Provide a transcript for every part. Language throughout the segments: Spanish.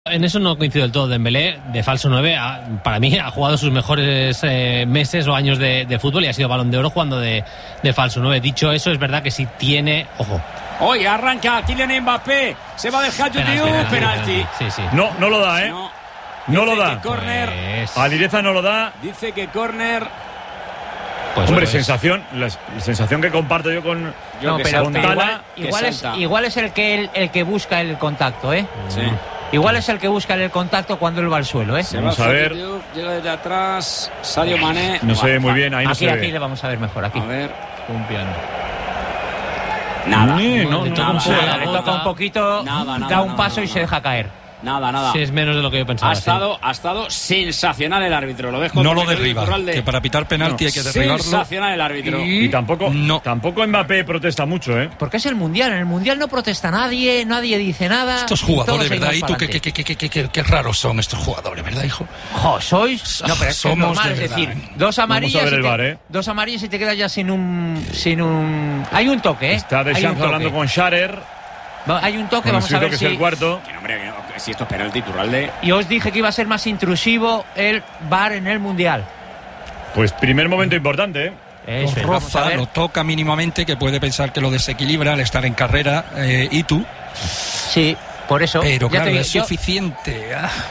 En eso no coincido del todo. Dembélé, de falso 9, para mí ha jugado sus mejores meses o años de fútbol y ha sido Balón de Oro jugando de falso 9. Dicho eso, es verdad que sí tiene... Ojo. Hoy arranca Kylian Mbappé, se va del Hadji Diouf, penalti. Sí. No lo da, ¿eh? No lo da. Córner. Alireza no lo da. Dice que córner. Pues hombre, la sensación que comparto yo con... No, pero Tala, igual es el que busca el contacto, ¿eh? Sí. Igual es el que busca el contacto cuando él va al suelo, ¿eh? Vamos a ver. Llega desde atrás, Sadio Mané. No se ve muy bien, ahí no se ve. Aquí le vamos a ver mejor, aquí. A ver. Un piano. Nada. Le toca un poquito, da un paso y se deja caer. Nada. Sí, es menos de lo que yo pensaba. Ha estado sensacional el árbitro. Lo dejo. No lo derriba. Que para pitar penalti hay que derribarlo. Sensacional el árbitro. Y tampoco Mbappé protesta mucho, ¿eh? Porque es el Mundial. En el Mundial no protesta nadie dice nada. Estos jugadores, ¿verdad? ¿Y tú qué raros son estos jugadores, verdad, hijo? ¿Sois? No, pero es que es normal, es decir, dos amarillas. Vamos a ver el VAR, ¿eh? Dos amarillas y te quedas ya sin un... Hay un toque, ¿eh? Está Deschamps hablando con Sharer. Hay un toque, vamos a ver si... es el cuarto. Si esto es penalti, Iturralde. Y os dije que iba a ser más intrusivo el VAR en el Mundial. Pues primer momento importante, ¿eh? Eso, roza, lo toca mínimamente, que puede pensar que lo desequilibra al estar en carrera. ¿Y tú? Sí, por eso. Pero claro, es suficiente.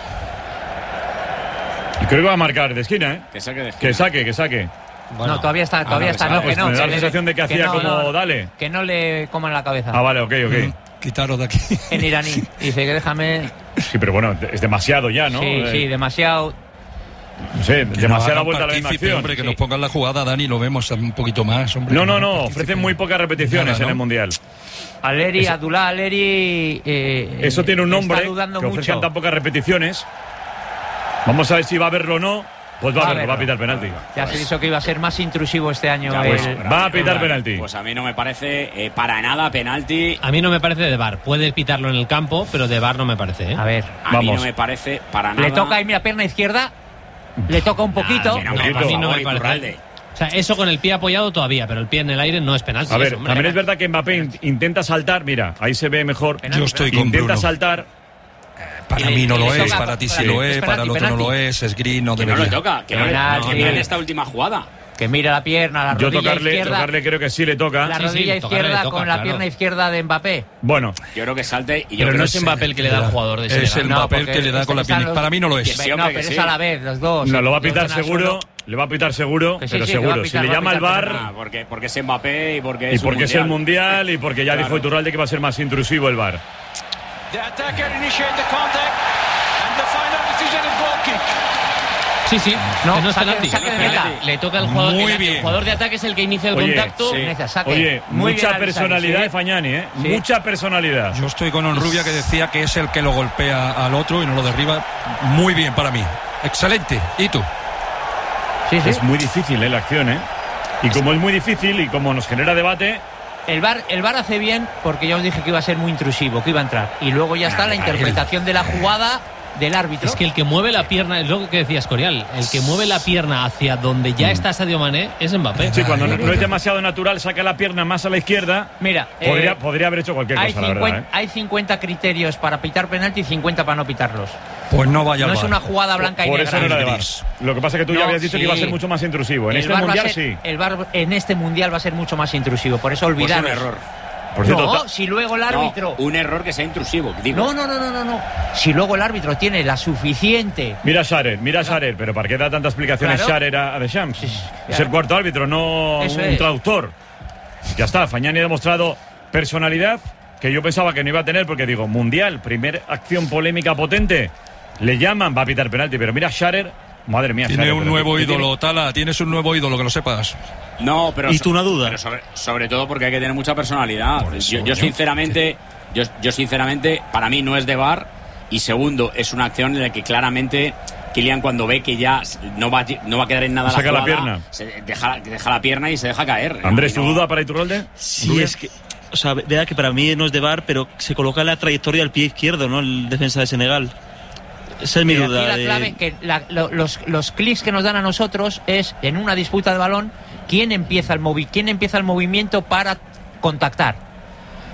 Y creo que va a marcar de esquina, ¿eh? Que saque de esquina. Que saque. Bueno. No, todavía está. Me da la sensación de que hacía como dale. Que no le coman la cabeza. Vale, ok. Quitaros de aquí. En iraní. Dice que déjame... Sí, pero bueno, es demasiado ya, ¿no? Sí, demasiado... No sé, demasiada vuelta a la misma acción. Hombre, que nos pongan la jugada, Dani, lo vemos un poquito más, hombre. No, ofrecen muy pocas repeticiones en el Mundial. Abdullah Aleri... eso tiene un nombre, que ofrecen tan pocas repeticiones. Vamos a ver si va a verlo o no. Pues va a pitar penalti. Ya se dijo que iba a ser más intrusivo este año. Va a pitar penalti. Pues a mí no me parece para nada penalti. A mí no me parece de VAR. Puede pitarlo en el campo, pero de VAR no me parece, ¿eh? A ver. A mí no me parece para nada. Le toca ahí, mira, pierna izquierda. Le toca un poquito. A mí no me parece. O sea, eso con el pie apoyado todavía, pero el pie en el aire no es penalti. A ver, también es verdad que Mbappé intenta saltar. Mira, ahí se ve mejor. Yo estoy con Bruno. Intenta saltar. Para mí no lo es, para ti sí lo es, para el otro no lo es green, no debería. Que no le toca, que mira en esta última jugada. Que mira la pierna, la rodilla izquierda. Tocarle creo que sí le toca. La rodilla izquierda con la pierna izquierda de Mbappé. Bueno. Yo creo que salte y pero no es Mbappé el que le da al jugador de Senegal. Es el Mbappé el que le da con la pierna. Para mí no lo es. No, pero es a la vez, los dos. No, lo va a pitar seguro. Le va a pitar seguro, pero seguro. Si le llama al VAR... Porque es Mbappé y porque es el Mundial y porque ya dijo Iturralde que va a ser más intrusivo el VAR. Sí. No es penalti. Le toca al jugador. Muy bien. El jugador de ataque es el que inicia el contacto. Oye, mucha personalidad de Fagnani, ¿eh? Sí. Mucha personalidad. Yo estoy con Onrubia, que decía que es el que lo golpea al otro y no lo derriba. Muy bien para mí. Excelente. ¿Y tú? Sí. Es muy difícil, la acción, ¿eh? Y como es muy difícil y como nos genera debate... El VAR hace bien porque ya os dije que iba a ser muy intrusivo, que iba a entrar. Y luego ya está la interpretación de la jugada del árbitro. Es que el que mueve la pierna, es lo que decía Escorial, el que mueve la pierna hacia donde ya está Sadio Mané es Mbappé. Sí, cuando no es demasiado natural, saca la pierna más a la izquierda. Mira, podría haber hecho cualquier cosa, la verdad, ¿eh? Hay 50 criterios para pitar penalti y 50 para no pitarlos. Pues no vaya al VAR. No es una jugada blanca y negra. Por eso no era de VAR. Lo que pasa es que tú ya habías dicho que iba a ser mucho más intrusivo. En este Mundial sí. El VAR en este Mundial va a ser mucho más intrusivo. Por eso olvidar. Pues un error. Por cierto, no, si luego el árbitro... un error que sea intrusivo, digo. No. Si luego el árbitro tiene la suficiente... Mira Sharer, pero ¿para qué da tanta explicación Sharer a Deschamps? Es el cuarto árbitro, no un traductor. Ya está, Fagnani ha demostrado personalidad que yo pensaba que no iba a tener, porque digo, Mundial, primer acción polémica potente, le llaman, va a pitar penalti, pero mira Sharer, madre mía. Tiene un nuevo ídolo, Tala, tienes un nuevo ídolo, que lo sepas. No, pero... ¿Y tú una duda? Pero sobre todo porque hay que tener mucha personalidad. Yo sinceramente, para mí no es de VAR, y segundo, es una acción en la que claramente Kylian, cuando ve que ya no va a quedar en nada saca la jugada, la pierna. Deja la pierna y se deja caer. Andrés, ¿tu duda para Iturralde? Sí, es que... O sea, vea que para mí no es de VAR, pero se coloca en la trayectoria del pie izquierdo, ¿no? El defensa de Senegal. Esa es mi duda. Aquí la clave es que los clics que nos dan a nosotros es, en una disputa de balón, quién empieza el movimiento para contactar.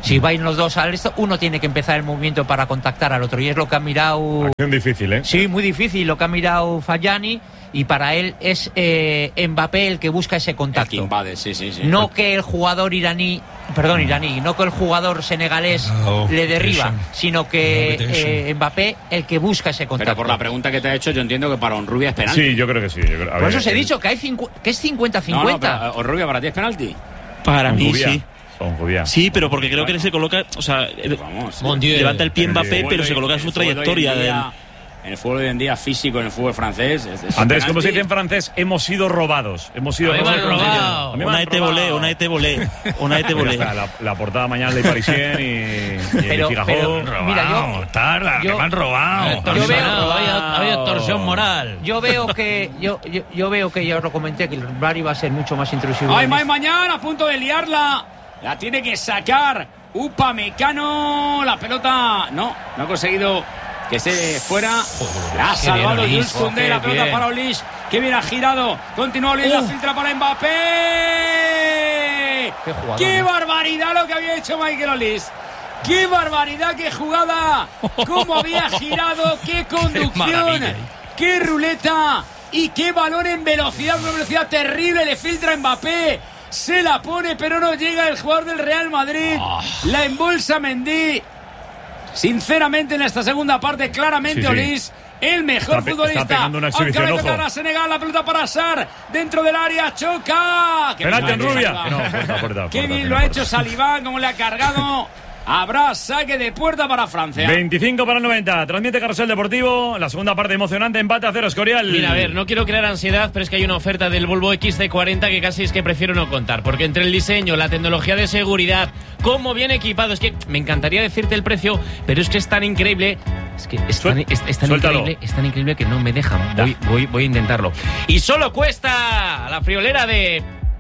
Si vais los dos al esto, uno tiene que empezar el movimiento para contactar al otro, y es lo que ha mirado. Acción difícil, ¿eh? Sí, muy difícil lo que ha mirado Fajani, y para él es Mbappé el que busca ese contacto. El que invade, sí. No que el jugador iraní, no que el jugador senegalés le derriba, sino que Mbappé el que busca ese contacto. Pero por la pregunta que te ha hecho, yo entiendo que para Honrubia es penalti. Sí, yo creo que sí. Por eso os he dicho que es 50-50. No, Honrubia, ¿para ti es penalti? Para mí, sí. Sí, pero porque creo que se coloca, o sea, levanta el pie Mbappé, pero se coloca en su trayectoria. En el fútbol hoy en día, físico, en el fútbol francés. Andrés, ¿cómo se dice en francés? Hemos sido robados. robados. Una ET volé. La portada mañana de Parisien y pero, Figaro. Mira, que me han robado. Ha habido torsión moral. Yo veo que ya os lo comenté, que el VAR iba a ser mucho más intrusivo. ¡Ay, mañana! A punto de liarla. La tiene que sacar Upamecano. La pelota no ha conseguido que se fuera. La ha salvado Jules Koundé. La pelota para Olise, que bien ha girado. Continúa Olise, la filtra para Mbappé. ¡Qué barbaridad lo que había hecho Michael Olise! ¡Qué barbaridad, qué jugada! ¡Cómo había girado! ¡Qué conducción! ¡Qué ruleta! ¡Y qué balón en velocidad! Una velocidad terrible. Le filtra Mbappé. Se la pone, pero no llega el jugador del Real Madrid. La embolsa Mendy. Sinceramente, en esta segunda parte, claramente Olise, el mejor futbolista. Está pegando una exhibición, ojo. A Senegal, la pelota para Sarr, dentro del área, choca. Penalti en Rubia. Qué bien lo ha hecho Salivá, como le ha cargado. Habrá saque de puerta para Francia. 25 para el 90. Transmite Carrusel Deportivo. La segunda parte emocionante. Empate a 0, Escorial. Mira, a ver, no quiero crear ansiedad, pero es que hay una oferta del Volvo XC40 que casi es que prefiero no contar. Porque entre el diseño, la tecnología de seguridad, cómo viene equipado, es que me encantaría decirte el precio, pero es que es tan increíble. Es que es tan increíble que no me dejan. Voy a intentarlo. Y solo cuesta la friolera de...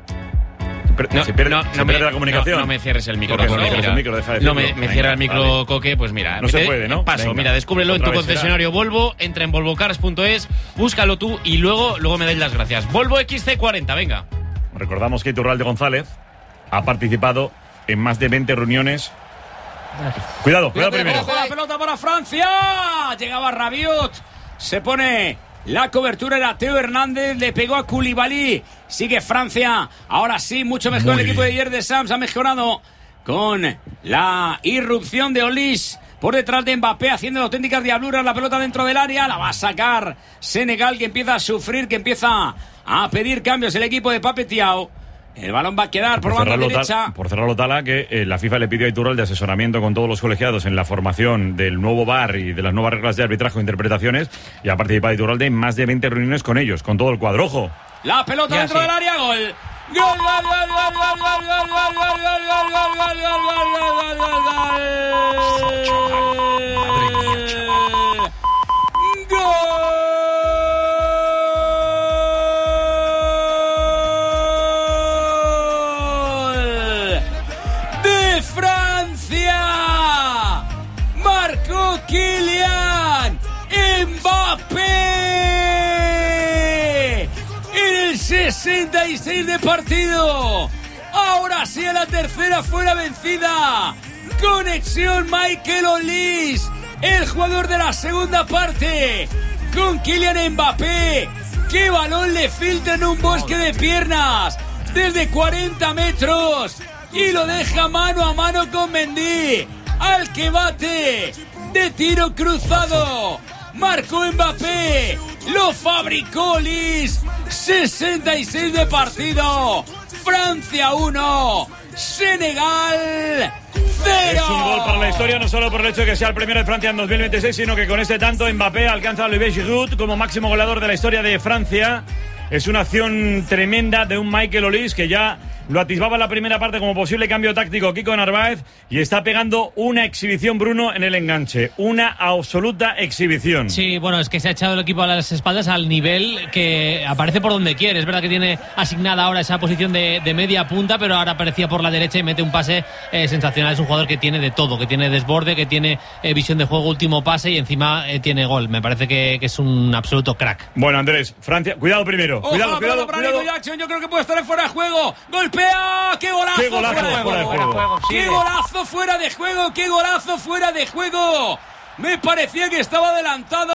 Se pierde la comunicación. No me cierres el micro. Me cierra el micro, Coque. Pues mira, no se puede, ¿no? Paso. Venga. Mira, descúbrelo en tu concesionario Volvo. Entra en volvocars.es, búscalo tú y luego me dais las gracias. Volvo XC40, venga. Recordamos que Iturralde González ha participado en más de 20 reuniones. Cuidado primero. Ojo, la pelota para Francia. Llegaba Rabiot. Se pone... La cobertura era Teo Hernández, le pegó a Koulibaly. Sigue Francia. Ahora sí, mucho mejor el equipo de Didier Deschamps. Ha mejorado con la irrupción de Olise por detrás de Mbappé, haciendo auténticas diabluras. La pelota dentro del área. La va a sacar Senegal, que empieza a sufrir, que empieza a pedir cambios el equipo de Pape Thiaw. El balón va a quedar por banda derecha. Por cerrarlo, Tala, que la FIFA le pidió a Iturralde de asesoramiento con todos los colegiados en la formación del nuevo VAR y de las nuevas reglas de arbitraje o interpretaciones. Y ha participado Iturralde en más de 20 reuniones con ellos, con todo el cuadro. ¡Ojo! La pelota dentro del área, gol. ¡Gol! Kylian Mbappé en el 66 de partido. Ahora sí, a la tercera fuera vencida. Conexión Michael Olise, el jugador de la segunda parte, con Kylian Mbappé. ¡Qué balón le filtra en un bosque de piernas desde 40 metros! Y lo deja mano a mano con Mendy, al que bate de tiro cruzado. Marcó Mbappé, lo fabricó Olise. 66 de partido. Francia 1, Senegal 0. Es un gol para la historia, no solo por el hecho de que sea el primero de Francia en 2026, sino que con este tanto Mbappé alcanza a Olivier Giroud como máximo goleador de la historia de Francia. Es una acción tremenda de un Michael Olise que ya lo atisbaba en la primera parte como posible cambio táctico Kiko Narváez, y está pegando una exhibición, Bruno, en el enganche. Una absoluta exhibición. Sí, bueno, es que se ha echado el equipo a las espaldas al nivel que aparece por donde quiere. Es verdad que tiene asignada ahora esa posición de media punta, pero ahora aparecía por la derecha y mete un pase sensacional. Es un jugador que tiene de todo, que tiene desborde, que tiene visión de juego, último pase y encima tiene gol. Me parece que es un absoluto crack. Bueno, Andrés, Francia, cuidado primero. delantero. Ojo, Cuidado, para cuidado. Nico Jackson, yo creo que puede estar fuera de juego. ¡Golpea! ¡Qué golazo! ¡Qué golazo fuera de juego! ¡Qué golazo fuera de juego! ¡Qué golazo fuera de juego! Me parecía que estaba adelantado.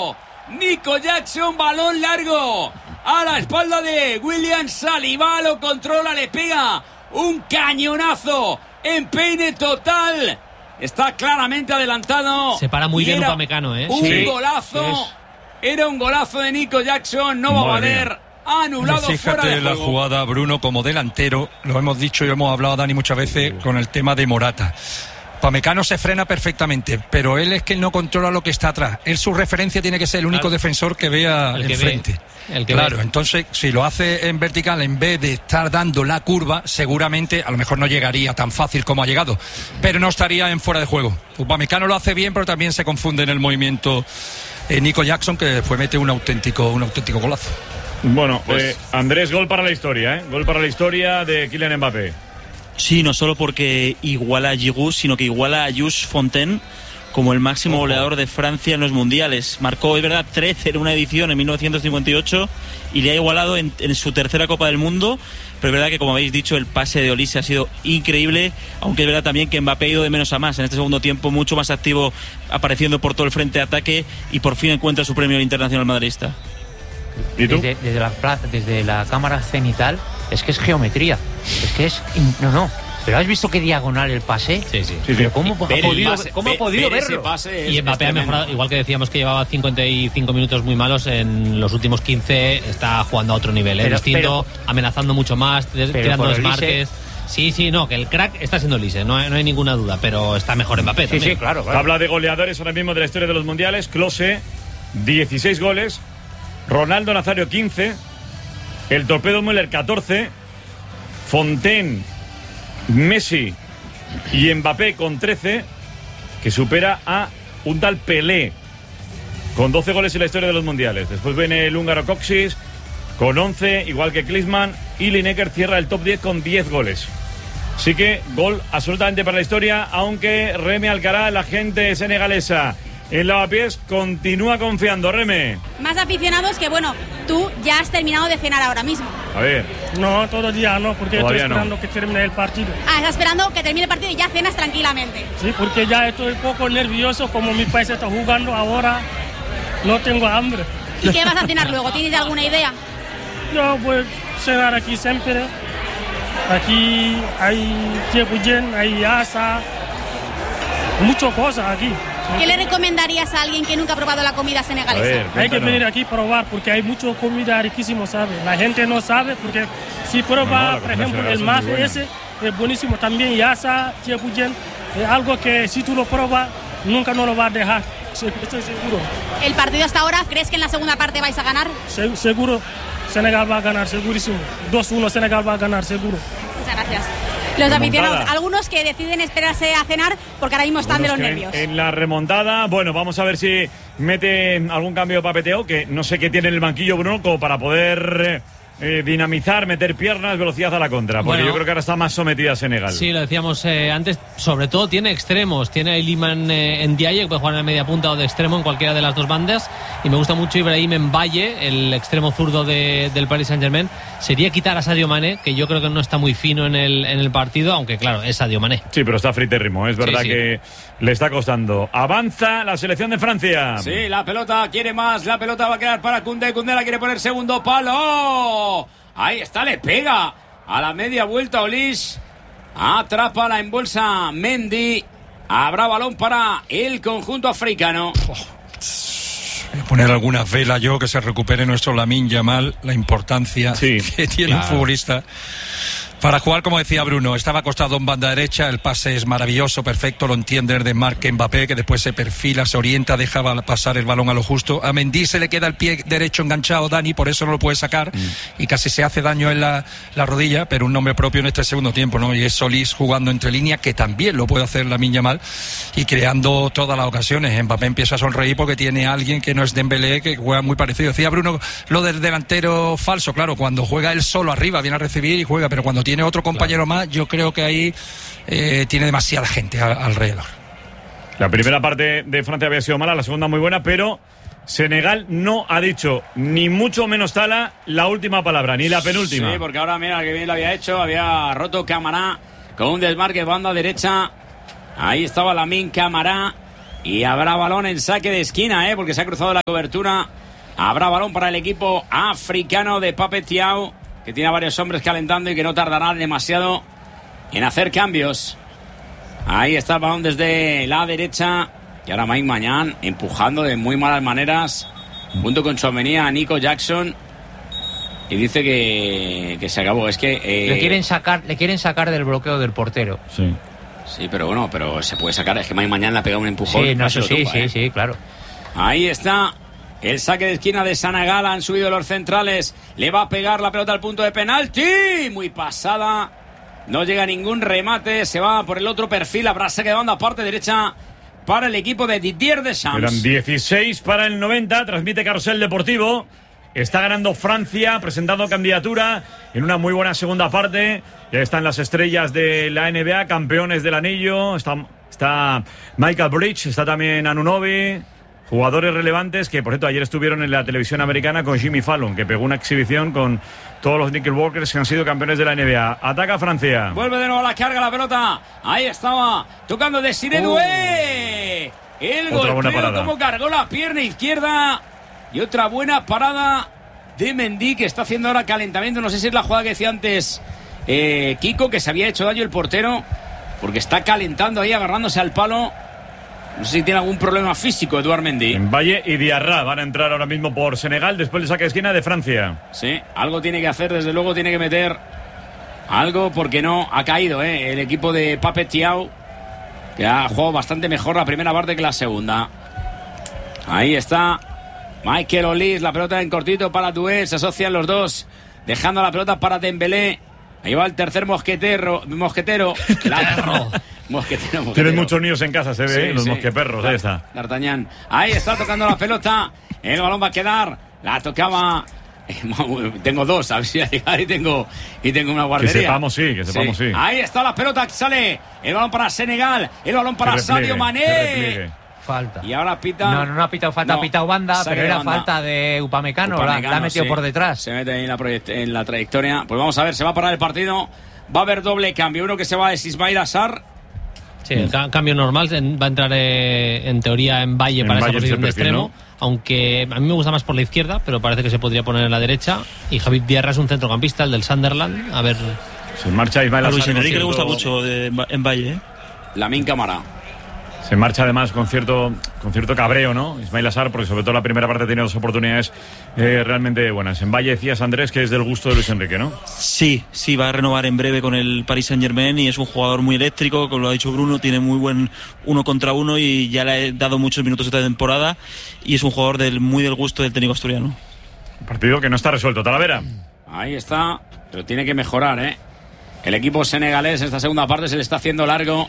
Nico Jackson, balón largo a la espalda de William Saliba, lo controla, le pega un cañonazo en peine total. Está claramente adelantado. Se para muy bien Upamecano, ¿eh? Un golazo. Era un golazo de Nico Jackson. No va a valer. Anulado fuera de Fíjate juego. la jugada, Bruno, como delantero. Lo hemos dicho y hemos hablado, Dani, muchas veces con el tema de Morata. Upamecano se frena perfectamente, pero él es que no controla lo que está atrás. Él, su referencia tiene que ser el único defensor que vea enfrente. Claro, entonces si lo hace en vertical en vez de estar dando la curva, seguramente a lo mejor no llegaría tan fácil como ha llegado, pero no estaría en fuera de juego. Upamecano lo hace bien, pero también se confunde en el movimiento Nico Jackson, que después mete un auténtico golazo. Bueno, Andrés, gol para la historia, ¿eh? Gol para la historia de Kylian Mbappé. Sí, no solo porque iguala a Giroud, sino que iguala a Jules Fontaine como el máximo goleador de Francia en los mundiales. Marcó, es verdad, 13 en una edición en 1958 y le ha igualado en su tercera Copa del Mundo. Pero es verdad que, como habéis dicho, el pase de Olise ha sido increíble, aunque es verdad también que Mbappé ha ido de menos a más en este segundo tiempo, mucho más activo, apareciendo por todo el frente de ataque y por fin encuentra su premio internacional madridista. ¿Y tú? Desde la cámara cenital, es que es geometría. Es que es... No. ¿Pero has visto qué diagonal el pase? Sí. ¿Pero cómo ha podido verlo? Y Mbappé ha mejorado, igual que decíamos que llevaba 55 minutos muy malos, en los últimos 15 está jugando a otro nivel, distinto, amenazando mucho más, tirando desmarques. Sí, no, que el crack está siendo Olise, no hay ninguna duda, pero está mejor Mbappé también. Sí, claro. Habla de goleadores ahora mismo de la historia de los mundiales. Klose, 16 goles. Ronaldo Nazario, 15. El Torpedo Müller, 14. Fontaine, Messi y Mbappé con 13, que supera a un tal Pelé con 12 goles en la historia de los mundiales. Después viene el húngaro Kocsis con 11, igual que Klinsmann, y Lineker cierra el top 10 con 10 goles. Así que gol absolutamente para la historia, aunque Reme Alcaraz, la gente senegalesa en Lavapiés, continúa confiando. Reme. Más aficionados que, bueno, tú ya has terminado de cenar ahora mismo. A ver. No, todavía no, porque Todavía estoy esperando que termine el partido. Estás esperando que termine el partido y ya cenas tranquilamente. Sí, porque ya estoy un poco nervioso, como mi país está jugando ahora, no tengo hambre. ¿Y qué vas a cenar luego? ¿Tienes alguna idea? Yo voy a cenar aquí siempre. Aquí hay chepuyen, hay asa, muchas cosas aquí. ¿Qué le recomendarías a alguien que nunca ha probado la comida senegalesa? Hay que venir aquí a probar porque hay mucha comida riquísima, ¿sabes? La gente no sabe porque si prueba, por ejemplo, el mafe ese es buenísimo también. Yasa, chepuyen, es algo que si tú lo pruebas, nunca no lo vas a dejar. Estoy seguro. ¿El partido hasta ahora, crees que en la segunda parte vais a ganar? Seguro. Senegal va a ganar, segurísimo. 2-1, Senegal va a ganar, seguro. Muchas gracias. Los aficionados, algunos que deciden esperarse a cenar porque ahora mismo están de los nervios. En la remontada, bueno, vamos a ver si mete algún cambio de papeteo, que no sé qué tiene en el banquillo, Bruno, como para poder dinamizar, meter piernas, velocidad a la contra, porque yo creo que ahora está más sometida a Senegal. Sí, lo decíamos antes, sobre todo tiene extremos, tiene a Iliman Ndiaye, que puede jugar en la media punta o de extremo en cualquiera de las dos bandas, y me gusta mucho Ibrahim Mbaye, el extremo zurdo del Paris Saint-Germain. Sería quitar a Sadio Mané, que yo creo que no está muy fino en el partido, aunque claro, es Sadio Mané. Sí, pero está fritérrimo, es verdad que le está costando. Avanza la selección de Francia. Sí, la pelota quiere más, la pelota va a quedar para Koundé, Koundé la quiere poner segundo palo. Ahí está, le pega a la media vuelta Olise, atrapa la embolsa Mendy, habrá balón para el conjunto africano. Voy a poner algunas velas yo, que se recupere nuestro Lamine Yamal, la importancia que tiene un futbolista para jugar, como decía Bruno. Estaba acostado en banda derecha, el pase es maravilloso, perfecto, lo entiende el desmarque Mbappé, que después se perfila, se orienta, deja pasar el balón a lo justo. A Mendy se le queda el pie derecho enganchado, Dani, por eso no lo puede sacar y casi se hace daño en la rodilla, pero un nombre propio en este segundo tiempo, ¿no? Y es Solís jugando entre líneas, que también lo puede hacer Lamine Yamal y creando todas las ocasiones. Mbappé empieza a sonreír porque tiene a alguien que no es Dembélé, que juega muy parecido. Decía Bruno lo del delantero falso, claro, cuando juega él solo arriba, viene a recibir y juega, pero cuando tiene otro compañero más, yo creo que ahí tiene demasiada gente alrededor. La primera parte de Francia había sido mala, la segunda muy buena, pero Senegal no ha dicho, ni mucho menos Tala, la última palabra, ni la penúltima. Sí, porque ahora mira que bien lo había hecho, había roto Camará con un desmarque banda derecha. Ahí estaba Lamine Camará y habrá balón en saque de esquina, porque se ha cruzado la cobertura. Habrá balón para el equipo africano de Pape Thiaw, que tiene a varios hombres calentando y que no tardará demasiado en hacer cambios. Ahí está el balón desde la derecha. Y ahora Mike Mañán empujando de muy malas maneras junto con Tchouaméni a Nico Jackson. Y dice que se acabó. Es que le quieren sacar del bloqueo del portero. Sí, pero bueno, pero se puede sacar. Es que Mike Mañán le ha pegado un empujón. Sí, no, sí, claro. Ahí está el saque de esquina de Senegal. Han subido los centrales. Le va a pegar la pelota al punto de penalti. Muy pasada. No llega ningún remate. Se va por el otro perfil. Habrá saque de banda parte derecha para el equipo de Didier Deschamps. Eran 16 para el 90. Transmite Carrusel Deportivo. Está ganando Francia, presentando candidatura en una muy buena segunda parte. Ya están las estrellas de la NBA, campeones del anillo. Está Michael Bridges, está también Anunoby. Jugadores relevantes que, por cierto, ayer estuvieron en la televisión americana con Jimmy Fallon, que pegó una exhibición con todos los Knickerbockers que han sido campeones de la NBA. Ataca Francia. Vuelve de nuevo a la carga la pelota. Ahí estaba tocando Desiré Doué. El golpeo como cargó la pierna izquierda. Y otra buena parada de Mendy, que está haciendo ahora calentamiento. No sé si es la jugada que decía antes Kiko, que se había hecho daño el portero, porque está calentando ahí, agarrándose al palo. No sé si tiene algún problema físico Eduard Mendy. En Valle y Diarra van a entrar ahora mismo por Senegal después del saque de esquina de Francia. Sí, algo tiene que hacer, desde luego tiene que meter algo, porque no ha caído el equipo de Pape Thiaw, que ha jugado bastante mejor la primera parte que la segunda. Ahí está Michael Olise, la pelota en cortito para Doué, se asocian los dos, dejando la pelota para Dembélé. Ahí va el tercer mosquetero. Mosquetero. Tienes muchos niños en casa, se ve, los mosqueperros, ahí está. D'Artagnan. Ahí está tocando la pelota. El balón va a quedar. La tocaba. Tengo dos, a ver si llegar y tengo una guardería. Que sepamos sí. Ahí está la pelota que sale. El balón para Senegal. El balón para Sadio Mané. Falta. Y ahora pita. No ha pitado falta, ha pitado banda, pero era falta de Upamecano. La ha metido por detrás. Se mete ahí en la trayectoria. Pues vamos a ver, se va a parar el partido. Va a haber doble cambio. Uno que se va es Ismail Assar. Sí, el cambio normal va a entrar en teoría en Valle para esa posición de extremo, ¿no? Aunque a mí me gusta más por la izquierda, pero parece que se podría poner en la derecha. Y Javid Diarra es un centrocampista, el del Sunderland. A ver. Se marcha Ismail Assar. A Luis Enrique le gusta mucho en Valle. Lamine Camara. Se marcha además con cierto cabreo, ¿no? Ismail Assar, porque sobre todo la primera parte tiene dos oportunidades realmente buenas. En Valle decías, Andrés, que es del gusto de Luis Enrique, ¿no? Sí, va a renovar en breve con el Paris Saint-Germain y es un jugador muy eléctrico, como lo ha dicho Bruno, tiene muy buen 1 contra 1 y ya le he dado muchos minutos esta temporada y es un jugador muy del gusto del técnico asturiano. Un partido que no está resuelto, Talavera. Ahí está, pero tiene que mejorar, El equipo senegalés en esta segunda parte se le está haciendo largo.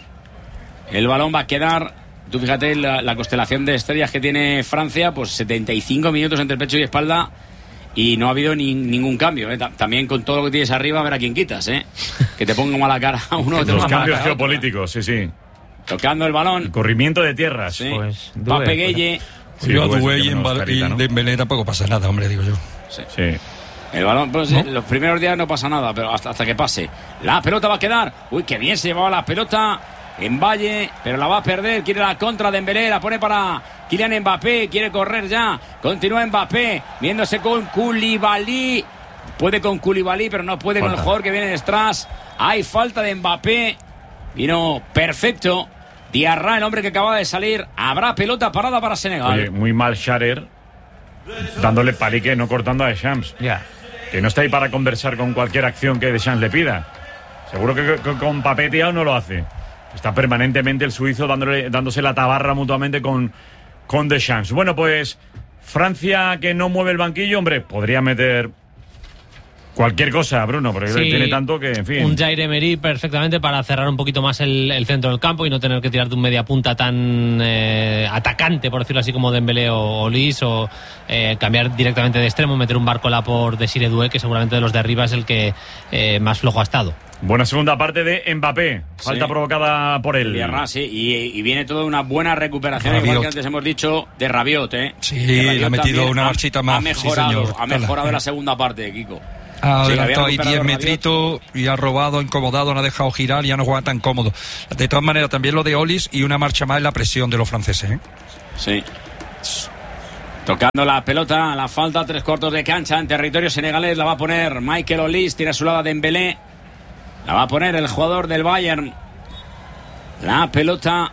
El balón va a quedar. Tú fíjate la constelación de estrellas que tiene Francia, pues 75 minutos entre pecho y espalda y no ha habido ningún cambio. También con todo lo que tienes arriba, a ver a quién quitas, que te ponga mala cara a uno. Los cambios geopolíticos, sí. Tocando el balón. El corrimiento de tierras. Sí. Pues, Pape Gueye. Sí, yo a Doué y Dembélé tampoco pasa nada, hombre, digo yo. Sí. El balón, pues los primeros días no pasa nada, pero hasta que pase. La pelota va a quedar. Uy, qué bien se llevaba la pelota en Valle, pero la va a perder. Quiere la contra de Dembélé, la pone para Kylian Mbappé, quiere correr ya. Continúa Mbappé, viéndose con Koulibaly. Puede con Koulibaly, pero no puede con el jugador que viene detrás. Hay falta de Mbappé. Vino perfecto. Diarra, el hombre que acaba de salir. Habrá pelota parada para Senegal. Oye, muy mal Sharer, dándole palique, no cortando a Deschamps. Que no está ahí para conversar con cualquier acción que Deschamps le pida. Seguro que con Pape Thiaw no lo hace. Está permanentemente el suizo dándose la tabarra mutuamente con Deschamps. Bueno, pues Francia, que no mueve el banquillo, hombre, podría meter Cualquier cosa, Bruno, porque sí, tiene tanto que, en fin. Un Jair Emery perfectamente para cerrar un poquito más el centro del campo y no tener que tirar de un media punta tan atacante, por decirlo así, como Dembélé o Lis, o cambiar directamente de extremo, meter un Barcola por Desiré Doué, que seguramente de los de arriba es el que más flojo ha estado. Buena segunda parte de Mbappé. Falta provocada por él. Sí, y viene toda una buena recuperación, igual que antes hemos dicho, de Rabiot, ¿eh? Sí, le ha metido una marchita más. Ha mejorado la segunda parte, Kiko. Ha adelantado ahí 10 metritos y ha robado, incomodado, no ha dejado girar y ya no juega tan cómodo. De todas maneras, también lo de Olis y una marcha más en la presión de los franceses, ¿eh? Sí. Tocando la pelota, la falta, 3 cuartos de cancha en territorio senegalés. La va a poner Michael Olis, tiene a su lado a Dembélé. La va a poner el jugador del Bayern. La pelota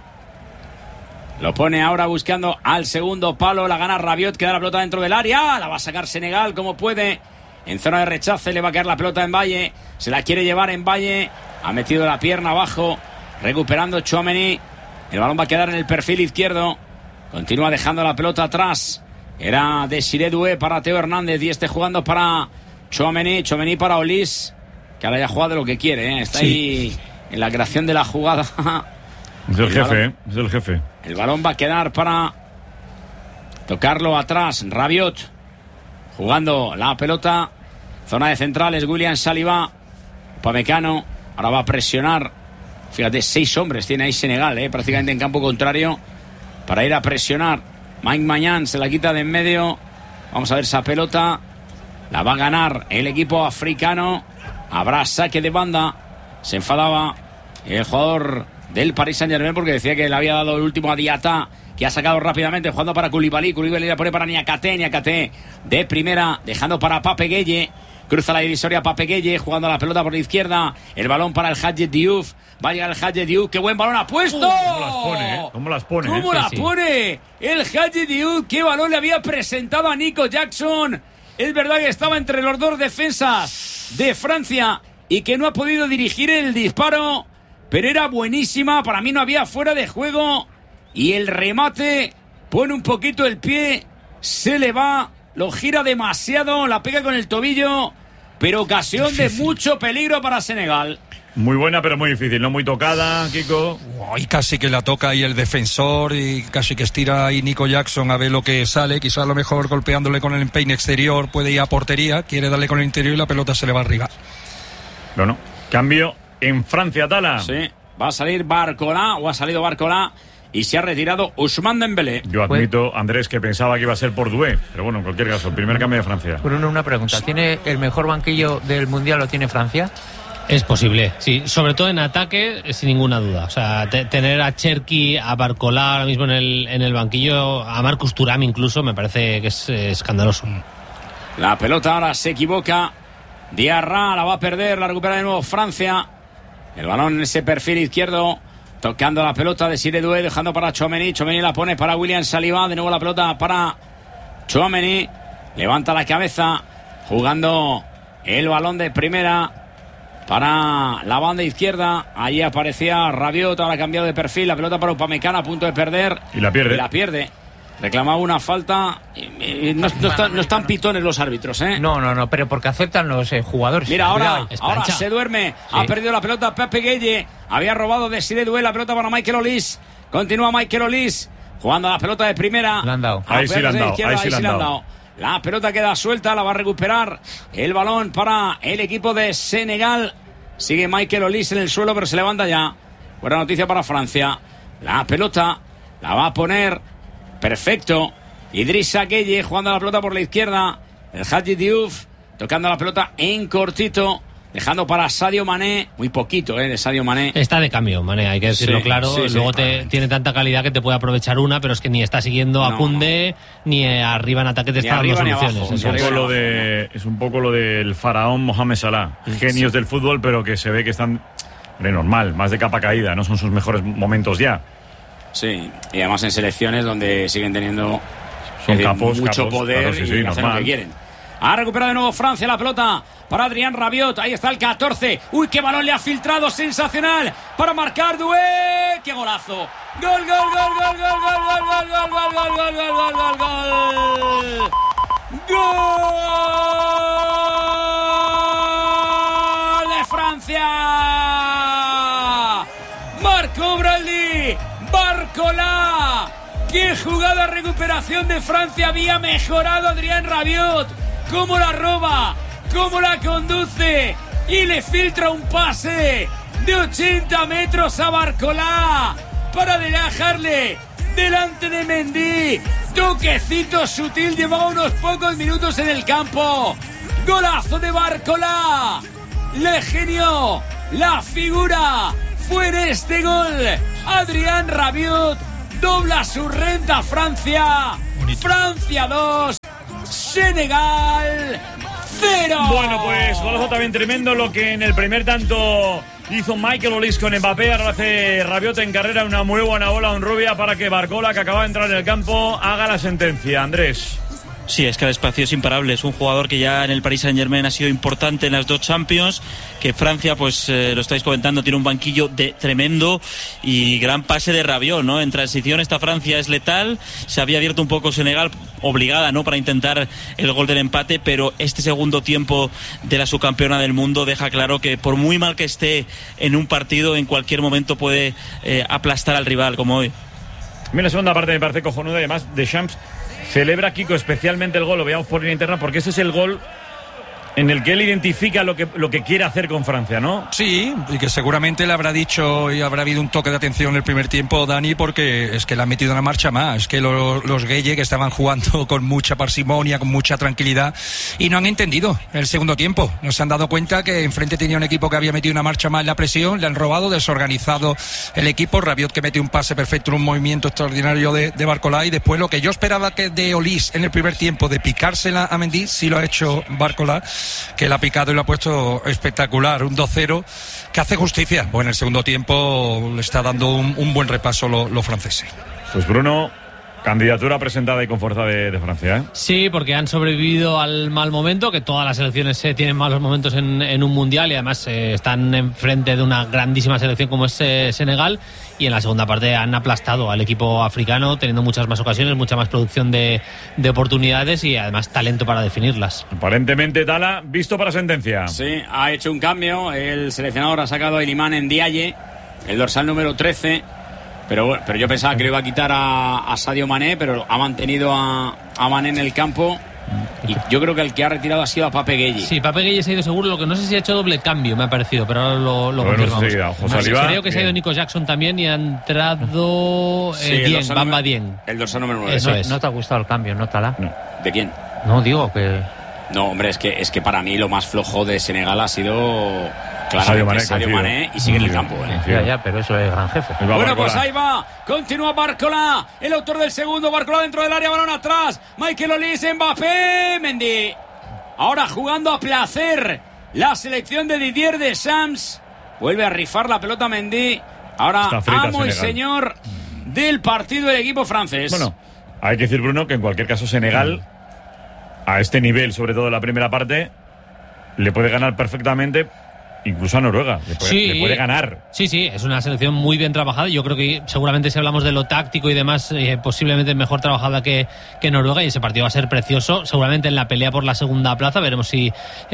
lo pone ahora buscando al segundo palo. La gana Rabiot, queda la pelota dentro del área. La va a sacar Senegal como puede. En zona de rechace le va a caer la pelota en Valle. Se la quiere llevar en Valle. Ha metido la pierna abajo. Recuperando Tchouaméni. El balón va a quedar en el perfil izquierdo. Continúa dejando la pelota atrás. Era Desiré Doué para Teo Hernández. Y jugando para Tchouaméni. Tchouaméni para Olis, que ahora ya juega de lo que quiere, ¿eh? Está ahí en la creación de la jugada. Es el jefe, ¿eh? Es el jefe. El balón va a quedar para tocarlo atrás. Rabiot jugando la pelota. Zona de centrales, William Saliba. Upamecano ahora va a presionar. Fíjate, 6 hombres tiene ahí Senegal, prácticamente en campo contrario, para ir a presionar. Mike Maignan se la quita de en medio. Vamos a ver esa pelota. La va a ganar el equipo africano. Habrá saque de banda. Se enfadaba el jugador del Paris Saint-Germain porque decía que le había dado el último a Diata, que ha sacado rápidamente jugando para Koulibaly. Koulibaly la pone para Niakate de primera, dejando para Pape Gueye. Cruza la divisoria Pape Gueye, jugando la pelota por la izquierda. El balón para el Hadji Diouf. Va a llegar el Hadji Diouf. ¡Qué buen balón ha puesto! ¿Cómo las pone? ¿Cómo las pone? El Hadji Diouf. ¡Qué balón le había presentado a Nico Jackson! Es verdad que estaba entre los dos defensas de Francia y que no ha podido dirigir el disparo, pero era buenísima. Para mí no había fuera de juego. Y el remate pone un poquito el pie, se le va, lo gira demasiado, la pega con el tobillo, pero ocasión de mucho peligro para Senegal. Muy buena, pero muy difícil, no muy tocada, Kiko. Y casi que la toca ahí el defensor y casi que estira ahí Nico Jackson a ver lo que sale. Quizás a lo mejor golpeándole con el empeine exterior puede ir a portería, quiere darle con el interior y la pelota se le va arriba. Bueno, cambio en Francia, Tala. Sí, va a salir Barcola, o ha salido Barcola, y se ha retirado Ousmane Dembélé. Yo admito, Andrés, que pensaba que iba a ser por Doué, pero bueno, en cualquier caso, el primer cambio de Francia. Bruno, una pregunta. ¿Tiene el mejor banquillo del Mundial, lo tiene Francia? Es posible, sí, sobre todo en ataque, sin ninguna duda. O sea, tener a Cherki, a Barcola ahora mismo en el banquillo, a Marcus Thuram incluso, me parece que es escandaloso. La pelota ahora se equivoca. Diarra la va a perder, la recupera de nuevo Francia. El balón en ese perfil izquierdo, tocando la pelota de Desiré Doué, dejando para Tchouaméni. Tchouaméni la pone para William Saliba, de nuevo la pelota para Tchouaméni. Levanta la cabeza, jugando el balón de primera para la banda izquierda. Ahí aparecía Rabiot, ahora ha cambiado de perfil. La pelota para Upamecano, a punto de perder. Y la pierde. Reclamaba una falta. No están pitones los árbitros, ¿eh? No, pero porque aceptan los jugadores. Mira, ahora se duerme. Sí. Ha perdido la pelota Pape Gueye. Había robado Desiré Doué, la pelota para Michael Olis. Continúa Michael Olis jugando la pelota de primera. Le han dado. Ahí sí le han dado. La pelota queda suelta, la va a recuperar el balón para el equipo de Senegal. Sigue Michael Olis en el suelo, pero se levanta ya. Buena noticia para Francia. La pelota la va a poner perfecto Idrissa Gueye, jugando la pelota por la izquierda. El Hadji Diouf tocando la pelota en cortito, dejando para Sadio Mané, muy poquito de Sadio Mané. Está de cambio Mané, hay que decirlo claro. Luego tiene tanta calidad que te puede aprovechar una, pero es que ni está siguiendo a Koundé, ni arriba en ataque te está dando soluciones. Es un poco lo del faraón Mohamed Salah. Genios del fútbol, pero que se ve que están de normal, más de capa caída, no son sus mejores momentos ya. Sí, y además en selecciones donde siguen teniendo mucho poder, claro, y hacen lo que quieren. Ha recuperado de nuevo Francia la pelota para Adrien Rabiot. Ahí está el 14. Uy, qué balón le ha filtrado, sensacional para marcar Doué. ¡Qué golazo! ¡Gol! ¡Gol! ¡Qué jugada recuperación de Francia! Había mejorado Adrien Rabiot. ¡Cómo la roba! ¡Cómo la conduce! Y le filtra un pase de 80 metros a Barcola para dejarle delante de Mendy. Toquecito sutil, llevaba unos pocos minutos en el campo. Golazo de Barcola. Le genió la figura. Fue en este gol Adrien Rabiot. Dobla su renta Francia. Bonito. Francia 2, Senegal 0. Bueno, pues golazo también tremendo lo que en el primer tanto hizo Michael Olise con Mbappé. Ahora hace Rabiot en carrera, una muy buena bola a un rubia para que Barcola, que acaba de entrar en el campo, haga la sentencia. Andrés. Sí, es que el espacio es imparable. Es un jugador que ya en el Paris Saint-Germain ha sido importante en las 2 Champions. Que Francia, pues lo estáis comentando, tiene un banquillo tremendo y gran pase de Rabiot, ¿no? En transición esta Francia es letal. Se había abierto un poco Senegal, obligada, ¿no? Para intentar el gol del empate, pero este segundo tiempo de la subcampeona del mundo deja claro que por muy mal que esté en un partido, en cualquier momento puede aplastar al rival, como hoy. A mí la segunda parte me parece cojonuda y además Deschamps celebra, Kiko, especialmente el gol, lo veamos por línea interna, porque ese es el gol en el que él identifica lo que quiere hacer con Francia, ¿no? Sí, y que seguramente le habrá dicho y habrá habido un toque de atención en el primer tiempo, Dani, porque es que le han metido una marcha más. Es que los Gueye, que estaban jugando con mucha parsimonia, con mucha tranquilidad, y no han entendido el segundo tiempo. No se han dado cuenta que enfrente tenía un equipo que había metido una marcha más en la presión, le han robado, desorganizado el equipo. Rabiot, que mete un pase perfecto en un movimiento extraordinario de Barcola, y después lo que yo esperaba que de Olise en el primer tiempo, de picársela a Mendy, sí lo ha hecho Barcola, que la ha picado y lo ha puesto espectacular, un 2-0 que hace justicia. Bueno, en el segundo tiempo le está dando un buen repaso los franceses. Pues Bruno, candidatura presentada y con fuerza de Francia, ¿eh? Sí, porque han sobrevivido al mal momento, que todas las selecciones tienen malos momentos en un mundial, y además están enfrente de una grandísima selección como es Senegal, y en la segunda parte han aplastado al equipo africano, teniendo muchas más ocasiones, mucha más producción de oportunidades y además talento para definirlas. Aparentemente, Tala, visto para sentencia. Sí, ha hecho un cambio. El seleccionador ha sacado a Iliman Ndiaye, el dorsal número 13. Pero yo pensaba que lo iba a quitar a Sadio Mané, pero ha mantenido a Mané en el campo. Y yo creo que el que ha retirado ha sido a Pape Gueye. Sí, Pape Gueye se ha ido seguro, lo que no sé si ha hecho doble cambio, me ha parecido, pero ahora lo confirmamos. Creo que se ha ido Nico Jackson también y ha entrado Bamba Dieng. El dorsal número 9. Eso es. ¿No te ha gustado el cambio, no, Tala? No. ¿De quién? No, digo que... No, hombre, es que para mí lo más flojo de Senegal ha sido claramente Sadio Mané y sigue en el campo. Ya, pero eso es gran jefe. Bueno, pues ahí va. Continúa Barcola, el autor del segundo. Barcola dentro del área, balón atrás. Michael Olise, Mbappé, Mendy. Ahora jugando a placer la selección de Didier Deschamps. Vuelve a rifar la pelota Mendy. Ahora amo y señor del partido del equipo francés. Bueno, hay que decir, Bruno, que en cualquier caso Senegal, a este nivel, sobre todo en la primera parte, le puede ganar perfectamente incluso a Noruega. Le puede ganar. Sí, es una selección muy bien trabajada. Yo creo que seguramente si hablamos de lo táctico y demás, posiblemente mejor trabajada que Noruega, y ese partido va a ser precioso. Seguramente en la pelea por la segunda plaza veremos si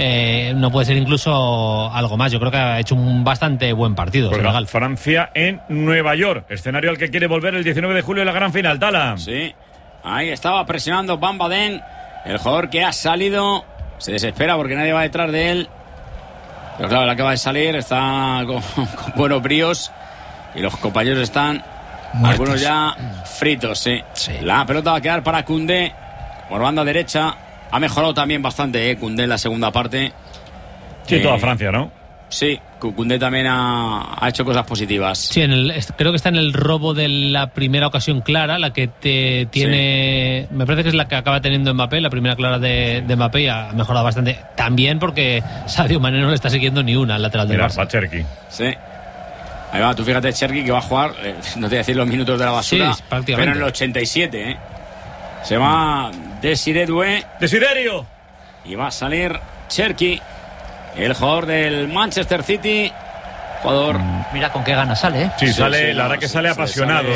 no puede ser incluso algo más. Yo creo que ha hecho un bastante buen partido. Senegal. Francia en Nueva York, escenario al que quiere volver el 19 de julio en la gran final. Tala. Sí, ahí estaba presionando Bamba Dieng. El jugador que ha salido se desespera porque nadie va detrás de él. Pero claro, el que va a salir está con buenos bríos y los compañeros están muertos. Algunos ya fritos, sí. La pelota va a quedar para Koundé por banda derecha. Ha mejorado también bastante Koundé en la segunda parte. Sí, toda Francia, ¿no? Sí, Koundé también ha hecho cosas positivas. Sí, creo que está en el robo de la primera ocasión clara, la que tiene... Sí. Me parece que es la que acaba teniendo Mbappé, la primera clara de Mbappé, y ha mejorado bastante. También porque Sadio Mané no le está siguiendo ni una al lateral del Barça. Cherki. Sí. Ahí va, tú fíjate, Cherki, que va a jugar, no te voy a decir los minutos de la basura, sí, prácticamente. Pero en el 87, Se va Desiré Doué. ¡Desiderio! Y va a salir Cherki, el jugador del Manchester City. Jugador. Mira con qué ganas sale, ¿eh? Sí, sale, la verdad que sale apasionado,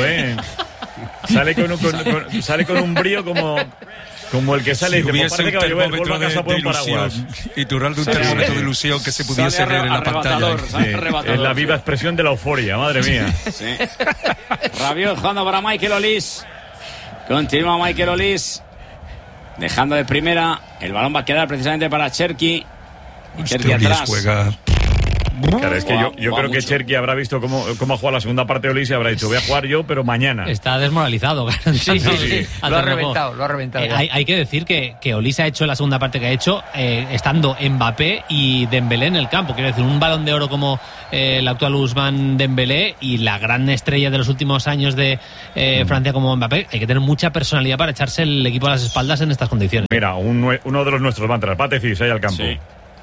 Sale con un brío como el que sale. Si hubiese un termómetro de ilusión y Turral de un termómetro de ilusión que se pudiese ver en la pantalla. Es la viva expresión de la euforia, madre mía. Sí. Rabiot jugando para Michael Olise. Continúa Michael Olise. Dejando de primera. El balón va a quedar precisamente para Cherki. Y Cherki atrás. Juega. Claro, es que yo creo que Cherki habrá visto cómo ha jugado la segunda parte de Olise y habrá dicho, voy a jugar yo, pero mañana. Está desmoralizado. Sí. Lo ha reventado. Hay que decir que Olise ha hecho la segunda parte que ha hecho estando Mbappé y Dembélé en el campo. Quiero decir, un Balón de Oro como el actual Ousmane Dembélé y la gran estrella de los últimos años de Francia como Mbappé. Hay que tener mucha personalidad para echarse el equipo a las espaldas en estas condiciones. Mira, uno de los nuestros va a entrar, Patecis, ahí al campo. Sí.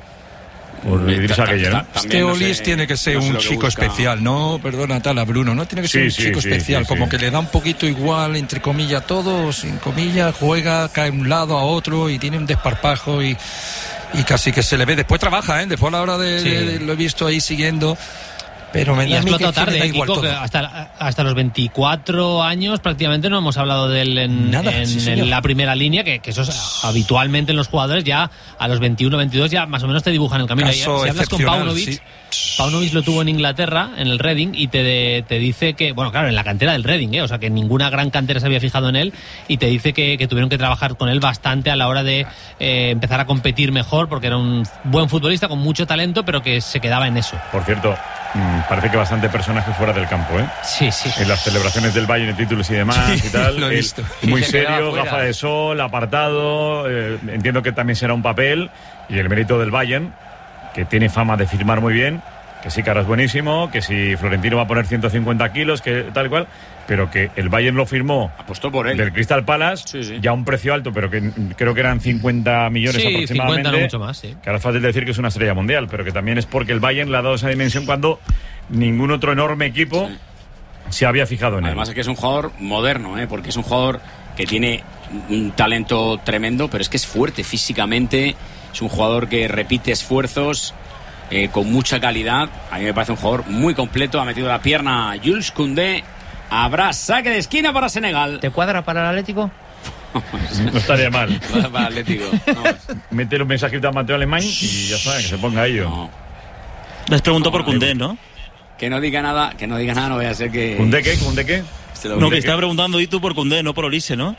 Este Olise tiene que ser un chico especial, ¿no? Perdona, Bruno, ¿no? Tiene que ser un chico especial, como que le da un poquito igual, entre comillas, todo, sin comillas, juega, cae de un lado a otro y tiene un desparpajo y casi que se le ve. Después trabaja, después a la hora de lo he visto ahí siguiendo. Pero me da a mí que tarde, da igual todo. Hasta los 24 años prácticamente no hemos hablado de él en la primera línea, que eso es habitualmente en los jugadores, ya a los 21, 22 ya más o menos te dibujan el camino. Si hablas con Paunovic, Paunovic lo tuvo en Inglaterra, en el Reading, y te dice que, bueno, claro, en la cantera del Reading, o sea que ninguna gran cantera se había fijado en él, y te dice que tuvieron que trabajar con él bastante a la hora de empezar a competir mejor, porque era un buen futbolista con mucho talento, pero que se quedaba en eso. Por cierto, parece que bastante personaje fuera del campo, ¿eh? Sí. En las celebraciones del Bayern, en títulos y demás y tal. Lo he visto. Muy serio, gafa de sol, apartado. Entiendo que también será un papel. Y el mérito del Bayern, que tiene fama de firmar muy bien, que sí, que ahora es buenísimo, que si Florentino va a poner 150 kilos, que tal cual, pero que el Bayern lo firmó, apostó por él, del Crystal Palace, ya a un precio alto, pero que creo que eran 50 millones aproximadamente. 50, no mucho más, sí. Que ahora es fácil decir que es una estrella mundial, pero que también es porque el Bayern le ha dado esa dimensión cuando ningún otro enorme equipo se había fijado en él. Además es que es un jugador moderno, porque es un jugador que tiene un talento tremendo, pero es que es fuerte físicamente, es un jugador que repite esfuerzos con mucha calidad. A mí me parece un jugador muy completo. Ha metido la pierna Jules Koundé. Habrá saque de esquina para Senegal. ¿Te cuadra para el Atlético? No estaría mal. Para el Atlético. Meter un mensajito a Mateo Alemán y ya saben, que se ponga a ello. No. Les pregunto por Koundé, ¿no? Que no diga nada, no vaya a ser que... ¿Koundé qué? ¿Koundé qué? No, que estaba preguntando y tú por Koundé, no por Olise, ¿no?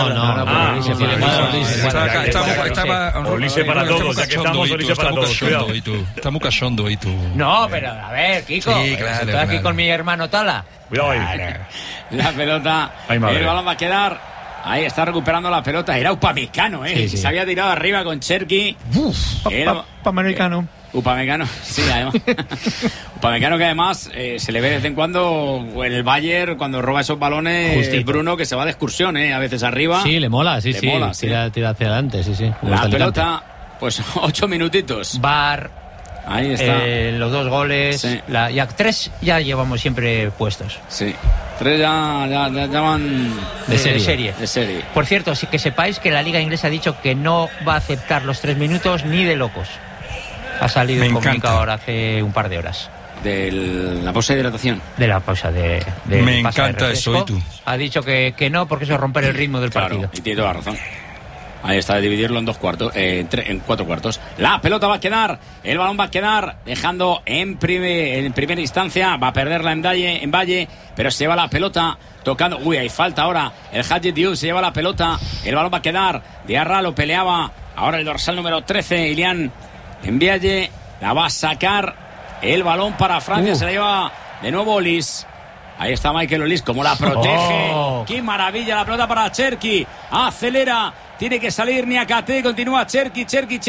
Olise para todos, ya que estamos, Olise para todos. Está muy cachondo y tú. No, pero a ver, Kiko, sí, claro, estoy aquí con mi hermano Tala. Cuidado ahí. La pelota, el balón va a quedar. Ahí está recuperando la pelota. Era Upamecano, Sí. Se había tirado arriba con Cherki. Upamecano. Upamecano, sí, además. Upamecano que además se le ve de vez en cuando en el Bayern cuando roba esos balones. Bruno, que se va de excursión, a veces arriba. Sí, le mola, sí. Tira hacia adelante, sí. La pelota, pues 8 minutitos. VAR. Ahí está. Los 2 goles. Sí. Ya 3 ya llevamos siempre puestos. Sí. 3 ya van de serie. Por cierto, sí que sepáis que la Liga Inglesa ha dicho que no va a aceptar los 3 minutos ni de locos. Ha salido un comunicado ahora hace un par de horas. De la pausa de hidratación. De la pausa de me encanta eso, ¿y tú? Ha dicho que no, porque eso es romper el ritmo del partido. Y tiene toda la razón. Ahí está, de dividirlo en 2 cuartos, en 4 cuartos. La pelota va a quedar, el balón va a quedar, dejando en primera instancia, va a perderla en Valle, pero se lleva la pelota, tocando, hay falta ahora, el Hadji Diouf se lleva la pelota, el balón va a quedar, Diarra lo peleaba, ahora el dorsal número 13, Ilian Mbaye, la va a sacar, el balón para Francia, se la lleva de nuevo Olise. Ahí está Michael Olise, como la protege. ¡Qué maravilla! La pelota para Cherki. Acelera. Tiene que salir Niakate. Continúa Cherki.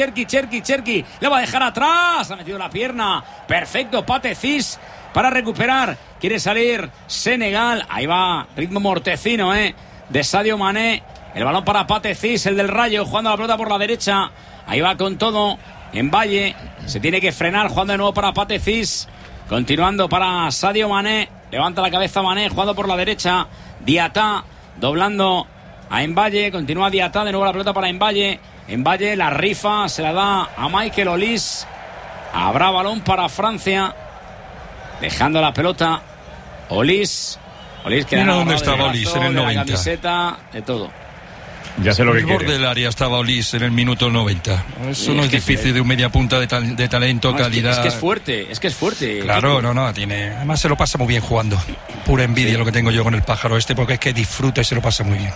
Le va a dejar atrás. Ha metido la pierna. Perfecto. Patecis para recuperar. Quiere salir Senegal. Ahí va. Ritmo mortecino, de Sadio Mané. El balón para Patecis, el del Rayo. Jugando la pelota por la derecha. Ahí va con todo. En Valle. Se tiene que frenar. Jugando de nuevo para Patecis. Continuando para Sadio Mané. Levanta la cabeza Mané, jugando por la derecha. Diatá, doblando a Mbaye. Continúa Diatá, de nuevo la pelota para Mbaye. Mbaye la rifa, se la da a Michael Olise. Habrá balón para Francia. Dejando la pelota Olise. Que mira dónde estaba Olise en el 90. La camiseta, de todo. Ya sé lo que quiere. El borde del área estaba Olise en el minuto 90. Eso no es difícil de un media punta de talento, calidad. Es que es fuerte. Claro, no, tiene. Además se lo pasa muy bien jugando. Pura envidia lo que tengo yo con el pájaro porque es que disfruta y se lo pasa muy bien.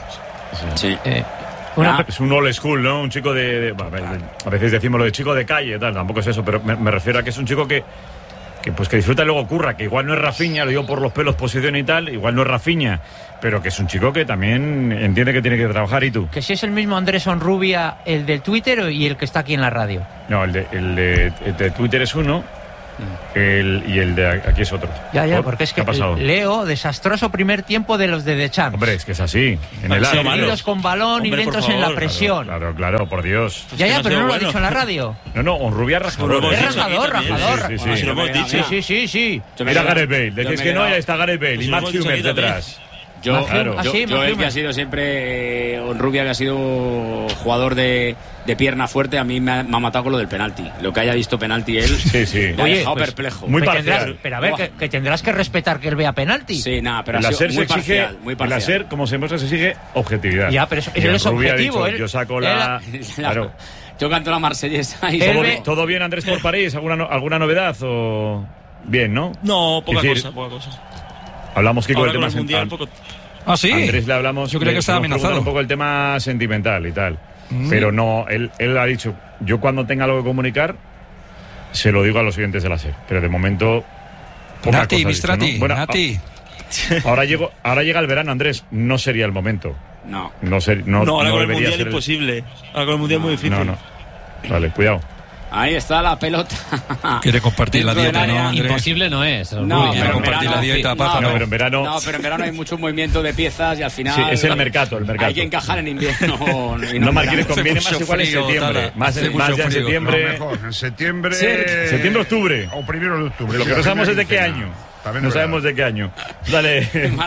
Sí. Es un old school, ¿no? Un chico a veces decimos lo de chico de calle, tal, tampoco es eso, pero me refiero a que es un chico que disfruta y luego curra, que igual no es Rafinha, lo digo por los pelos, posición y tal, igual no es Rafinha, pero que es un chico que también entiende que tiene que trabajar. ¿Y tú? Que si es el mismo Andrés Onrubia, el del Twitter y el que está aquí en la radio. No, el de Twitter es uno y el de aquí es otro. Ya, porque es que pasado? Leo, desastroso primer tiempo de los de The Champs. Hombre, es que es así. En el área. Con balón y lentos en la presión. Claro, por Dios. Ya, pero no lo ha dicho en la radio. No, Onrubia rajador. Es rajador. Sí. Mira Gareth Bale. Decís que no, ya está Gareth Bale. Y Matt Hummels detrás. Yo el que ha sido siempre Onrubia, que ha sido jugador de pierna fuerte, a mí me ha matado con lo del penalti. Lo que haya visto penalti él me ha dejado perplejo. Muy parcial. Pero a ver, que tendrás que respetar que él vea penalti. Sí, pero en la SER se exige, en la SER, como se muestra, se exige objetividad. Ya, pero eso es objetivo. Yo saco la... Claro. Yo canto la marsellesa y... ¿Todo bien, Andrés, por París? ¿Alguna novedad o...? Bien, ¿no? No, poca cosa. Hablamos, Kiko, del tema mundial. ¿Ah, sí? Andrés le hablamos. Yo creo que estaba amenazado. Un poco el tema sentimental y tal. Pero no, él ha dicho, yo cuando tenga algo que comunicar, se lo digo a los oyentes de la SER. Pero de momento, Nati, Mistrati, ¿no? Bueno, Nati. Ahora llega el verano, Andrés. No sería el momento. No, ahora con el mundial imposible. Ahora con el mundial muy difícil. No. Vale, cuidado. Ahí está la pelota. Quiere compartir la dieta, ¿no, Andrés? Imposible no es. Quiere compartir la dieta, Paza. No, pero en verano... No, pero en verano hay mucho movimiento de piezas y al final... Sí, es el mercado. Hay que encajar en invierno. No, Marquines, conviene más igual en septiembre. Más ya en septiembre. Mejor, en septiembre... Septiembre, octubre. O 1 de octubre. Lo que no sabemos es de qué año. No sabemos de qué año. Dale.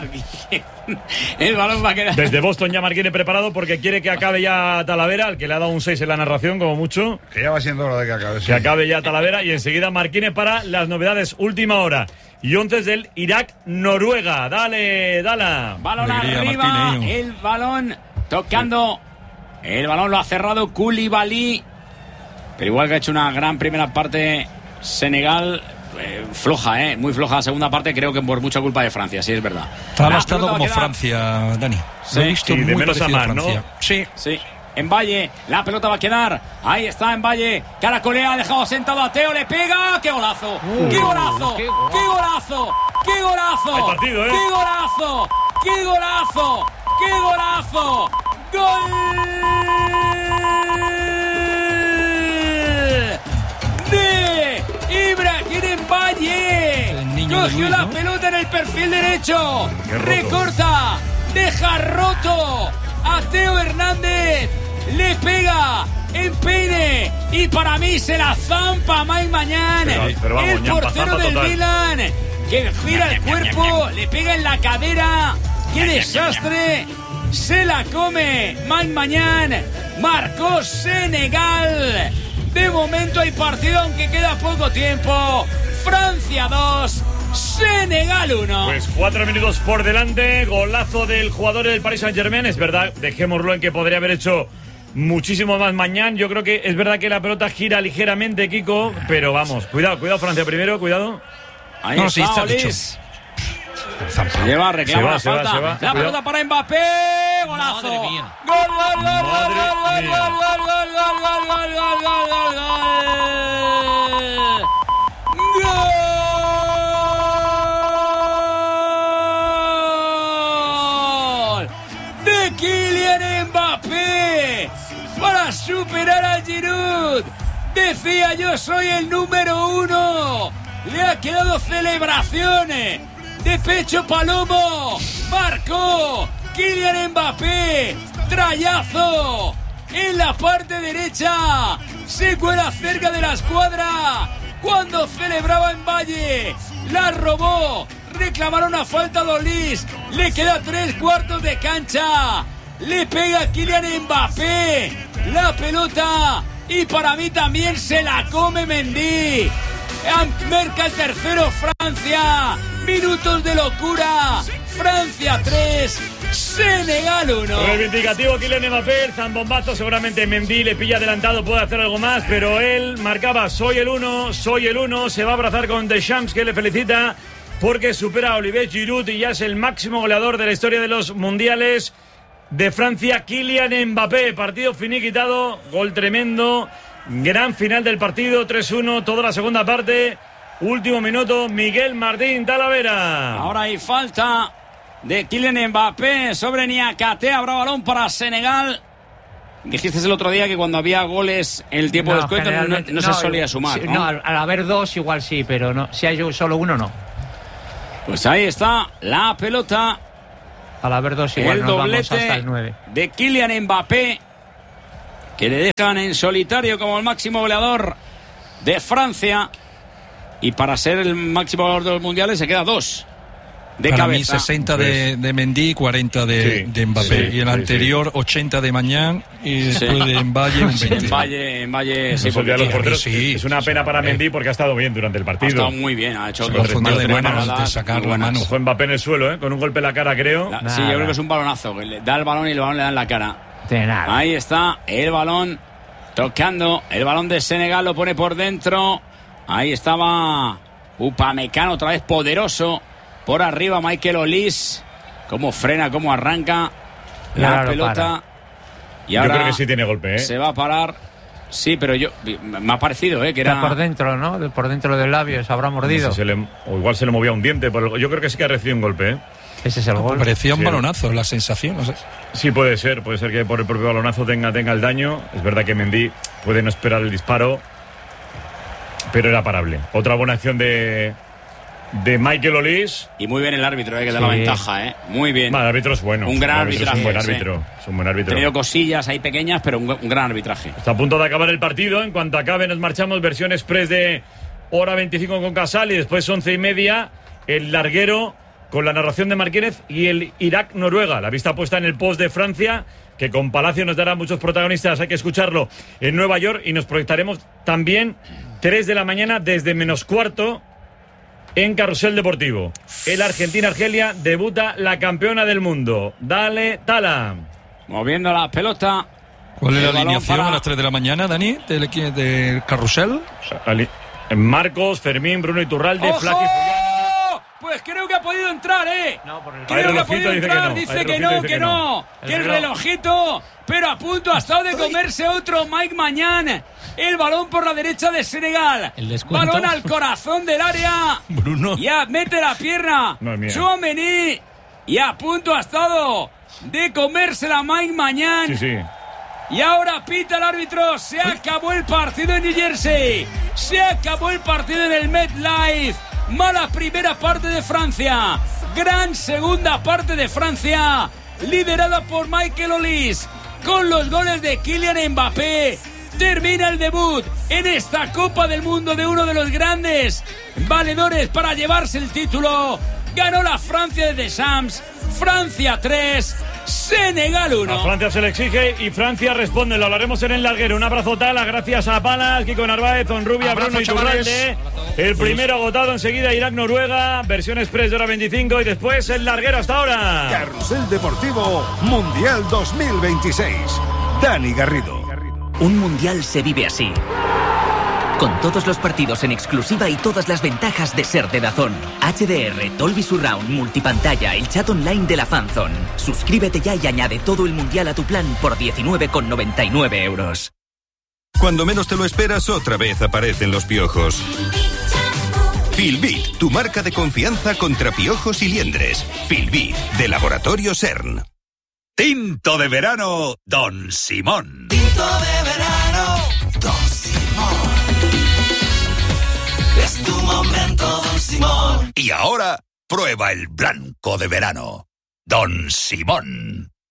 El balón va a quedar. Desde Boston ya Marquines preparado porque quiere que acabe ya Talavera, al que le ha dado un 6 en la narración, como mucho. Que ya va siendo hora de que acabe. Que acabe ya Talavera y enseguida Marquines para las novedades última hora. Y antes del Irak-Noruega. Dale, Dala. Balón arriba, Martínez. El balón tocando. El balón lo ha cerrado Koulibaly. Pero igual que ha hecho una gran primera parte Senegal. Floja, muy floja la segunda parte, creo que por mucha culpa de Francia, sí, es verdad. Ha estado como Francia, Dani. Sí, de menos a más, ¿no? Sí. En Valle, la pelota va a quedar. Ahí está en Valle. Caracolea, ha dejado sentado a Teo, le pega. ¡Qué golazo! ¡Qué golazo! ¡Qué golazo! ¡Qué golazo! Hay partido, ¡Qué golazo! ¡Qué golazo! ¡Qué golazo! ¡Gol! De Ibrahim Valle. Cogió la pelota en el perfil derecho. Recorta. Deja roto a Teo Hernández. Le pega en peine. Y para mí se la zampa Mike Mañán. El portero del Milan. Que gira el cuerpo. Le pega en la cadera. ¡Qué desastre! Se la come Mike Mañán. Marcó Senegal. De momento hay partido, aunque queda poco tiempo. Francia 2, Senegal 1. Pues 4 minutos por delante. Golazo del jugador del Paris Saint-Germain. Es verdad, dejémoslo en que podría haber hecho muchísimo más mañana. Yo creo que es verdad que la pelota gira ligeramente, Kiko. Pero vamos, cuidado Francia primero, cuidado. Ahí no, está Olis. Se lleva, reclama la falta. La pelota para Mbappé. Golazo. Madre mía. Gol de Kylian Mbappé para superar a Giroud. Decía, yo soy el número 1. Le ha quedado celebraciones de pecho palomo. Marcó Kylian Mbappé. Trayazo en la parte derecha. Se cuela cerca de la escuadra cuando celebraba en Valle. La robó. Reclamaron a falta de Olis. Le queda 3/4 de cancha. Le pega Kylian Mbappé la pelota. Y para mí también se la come Mendy. Marca el tercero Francia. Minutos de locura. Francia 3, Senegal 1. Reivindicativo Kylian Mbappé, el zambombazo. Seguramente Mendy le pilla adelantado, puede hacer algo más, pero él marcaba soy el 1. Se va a abrazar con Deschamps, que le felicita porque supera a Olivier Giroud y ya es el máximo goleador de la historia de los mundiales. de Francia, Kylian Mbappé. Partido finiquitado, gol tremendo, gran final del partido, 3-1, toda la segunda parte. Último minuto, Miguel Martín Talavera. Ahora hay falta de Kylian Mbappé sobre Niakate. Habrá balón para Senegal. Dijiste el otro día que cuando había goles en el tiempo de descuento no se solía sumar. Sí, no, al haber dos igual sí, pero no, si hay solo uno no. Pues ahí está la pelota. Al haber dos igual el nos vamos doblete hasta el 9. De Kylian Mbappé, que le dejan en solitario como el máximo goleador de Francia. Y para ser el máximo goleador de los mundiales se queda 2 de para cabeza. Mí 60 de Mendy y 40 de Mbappé. Y el anterior 80 de Mañán y después de Mbaye un 20. Mbaye sí, porque los porteros, es una pena para Mendy porque ha estado bien durante el partido. Ha estado muy bien, ha hecho dos de manos de sacar la mano. Fue Mbappé en el suelo, con un golpe en la cara, creo. Sí, yo creo que es un balonazo. Le da el balón y el balón le da en la cara. Ahí está el balón tocando. El balón de Senegal lo pone por dentro. Ahí estaba Upamecano, otra vez poderoso. Por arriba Michael Olise. Cómo frena, cómo arranca la pelota. Y ahora yo creo que sí tiene golpe, se va a parar. Sí, pero me ha parecido, que era por dentro, ¿no? Por dentro del labio, se habrá mordido. No sé, o igual se le movía un diente. Pero yo creo que sí que ha recibido un golpe, Ese es el gol. Parecía un balonazo, la sensación, no sé. Sí, puede ser que por el propio balonazo tenga el daño. Es verdad que Mendy puede no esperar el disparo, pero era parable. Otra buena acción de Michael Olise. Y muy bien el árbitro, que da la ventaja, Muy bien. El árbitro es bueno. Un gran arbitraje. Es un buen árbitro. Es un buen árbitro. Ha tenido cosillas ahí pequeñas, pero un gran arbitraje. Está a punto de acabar el partido. En cuanto acabe nos marchamos. Versión express de hora 25 con Casal y después 11:30 el larguero con la narración de Martínez y el Irak-Noruega. La vista puesta en el post de Francia, que con Palacio nos dará muchos protagonistas. Hay que escucharlo en Nueva York y nos proyectaremos también 3 de la mañana desde menos cuarto en Carrusel Deportivo. El Argentina-Argelia debuta la campeona del mundo. Dale, Tala. Moviendo la pelota. ¿Cuál es la alineación a las 3 de la mañana, Dani, del Carrusel? Marcos, Fermín, Bruno Iturralde, Flaky. Pues creo que ha podido entrar, No, por el creo que ha podido entrar. Dice que no. Que el relojito. Pero a punto ha estado de comerse otro Mike Mañán. El balón por la derecha de Senegal. Balón al corazón del área. Bruno. Ya mete la pierna. Tchouaméni. Y a punto ha estado de comerse la Mike Mañán. Sí. Y ahora pita el árbitro. Se acabó el partido en New Jersey. Se acabó el partido en el MetLife. Mala primera parte de Francia. Gran segunda parte de Francia. Liderada por Michael Olise. Con los goles de Kylian Mbappé. Termina el debut en esta Copa del Mundo de uno de los grandes valedores para llevarse el título. Ganó la Francia de Deschamps. Francia 3, Senegal 1. A Francia se le exige y Francia responde. Lo hablaremos en el larguero. Un abrazo, Tala. Gracias a Palas, Kiko Narváez, Onrubia, Bruno Iturralde. El primero agotado enseguida, Irak-Noruega. Versión express de hora 25 y después el larguero hasta ahora. Carrusel Deportivo Mundial 2026. Dani Garrido. Un mundial se vive así. Con todos los partidos en exclusiva y todas las ventajas de ser de DAZN. HDR, Dolby Surround, multipantalla, el chat online de la Fanzone. Suscríbete ya y añade todo el mundial a tu plan por 19,99 €. Cuando menos te lo esperas, otra vez aparecen los piojos. Filbit, tu marca de confianza contra piojos y liendres. Filbit, de Laboratorio CERN. Tinto de verano, Don Simón. Tinto de verano, Don Simón. Es tu momento, Don Simón. Y ahora, prueba el blanco de verano, Don Simón.